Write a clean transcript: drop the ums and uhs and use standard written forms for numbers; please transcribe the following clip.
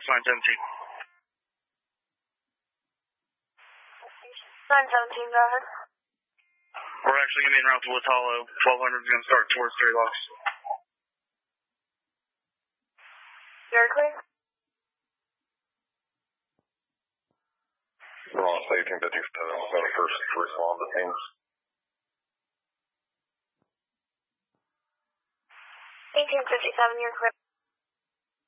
917. 917, go ahead. We're actually going to be en route to Woods Hollow. 1200 is going to start towards Three Locks. You're clear? We're on 1857. We're going to first respond to things. 1857, you're clear.